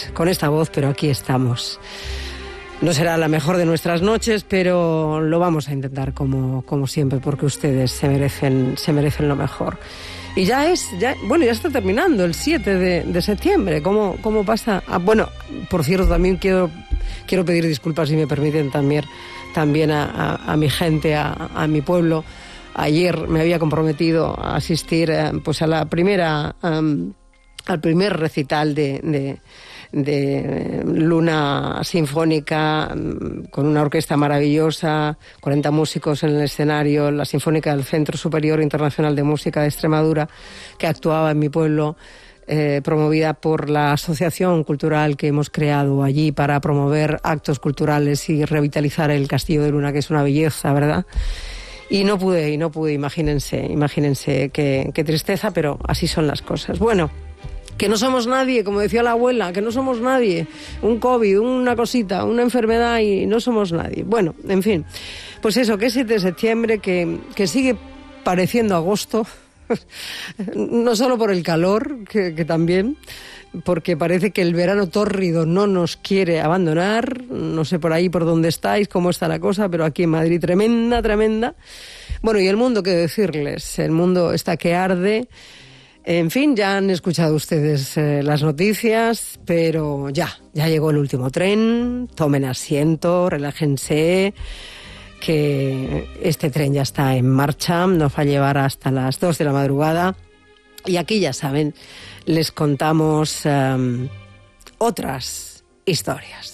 con esta voz, pero aquí estamos. No será la mejor de nuestras noches, pero lo vamos a intentar como siempre, porque ustedes se merecen lo mejor. Y ya está terminando el 7 de septiembre. ¿Cómo pasa? Bueno, por cierto, también quiero pedir disculpas, si me permiten, también a mi gente, a mi pueblo. Ayer me había comprometido a asistir pues a la primera al primer recital de Luna Sinfónica, con una orquesta maravillosa, 40 músicos en el escenario, la Sinfónica del Centro Superior Internacional de Música de Extremadura, que actuaba en mi pueblo, promovida por la asociación cultural que hemos creado allí para promover actos culturales y revitalizar el Castillo de Luna, que es una belleza, ¿verdad? Y no pude, imagínense qué tristeza, pero así son las cosas. Bueno, que no somos nadie, como decía la abuela, que no somos nadie. Un COVID, una cosita, una enfermedad y no somos nadie. Bueno, en fin, pues eso, que es 7 de septiembre, que sigue pareciendo agosto, no solo por el calor, que también, porque parece que el verano tórrido no nos quiere abandonar. No sé por ahí por dónde estáis, cómo está la cosa, pero aquí en Madrid tremenda. Bueno, y el mundo, ¿qué decirles? El mundo está que arde. En fin, ya han escuchado ustedes las noticias, pero ya llegó el último tren. Tomen asiento, relájense, que este tren ya está en marcha, nos va a llevar hasta las 2 de la madrugada. Y aquí, ya saben, les contamos otras historias.